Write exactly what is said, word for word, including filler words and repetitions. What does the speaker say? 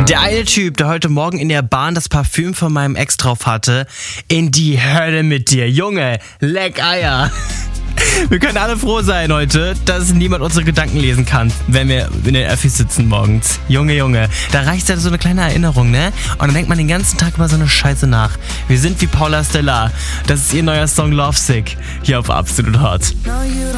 Der eine Typ, der heute Morgen in der Bahn das Parfüm von meinem Ex drauf hatte, in die Hölle mit dir. Junge, leck Eier. Wir können alle froh sein heute, dass niemand unsere Gedanken lesen kann, wenn wir in den Öffis sitzen morgens. Junge, Junge, da reicht ja so eine kleine Erinnerung, ne? Und dann denkt man den ganzen Tag über so eine Scheiße nach. Wir sind wie Paula Stellar. Das ist ihr neuer Song Lovesick hier auf Absolut Hot.